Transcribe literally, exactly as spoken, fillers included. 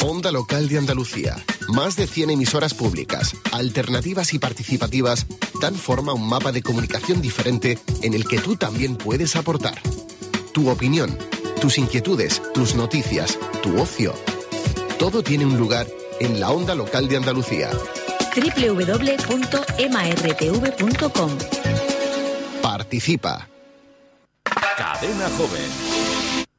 Onda Local de Andalucía. Más de cien emisoras públicas, alternativas y participativas dan forma a un mapa de comunicación diferente en el que tú también puedes aportar. Tu opinión, tus inquietudes, tus noticias, tu ocio. Todo tiene un lugar en la Onda Local de Andalucía. doble u doble u doble u punto ema erre te ve punto com. Participa. Cadena Joven.